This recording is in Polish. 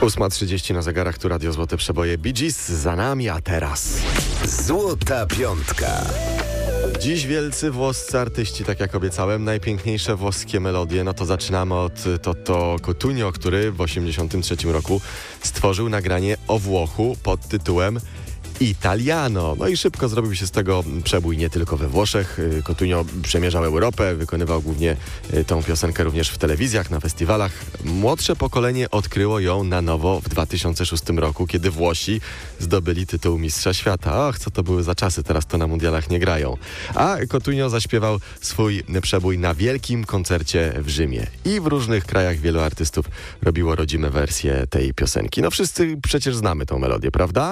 8:30 na zegarach, tu Radio Złote Przeboje. Bee Gees za nami, a teraz Złota Piątka. dziś wielcy włoscy artyści, tak jak obiecałem, najpiękniejsze włoskie melodie. No to zaczynamy od Toto Cutugno, który w 1983 roku stworzył nagranie o Włochu pod tytułem Italiano. No i szybko zrobił się z tego przebój nie tylko we Włoszech. Cutugno przemierzał Europę, wykonywał głównie tą piosenkę również w telewizjach, na festiwalach. Młodsze pokolenie odkryło ją na nowo w 2006 roku, kiedy Włosi zdobyli tytuł Mistrza Świata. Och, co to były za czasy, teraz to na mundialach nie grają. A Cutugno zaśpiewał swój przebój na wielkim koncercie w Rzymie. I w różnych krajach wielu artystów robiło rodzime wersje tej piosenki. No wszyscy przecież znamy tą melodię, prawda?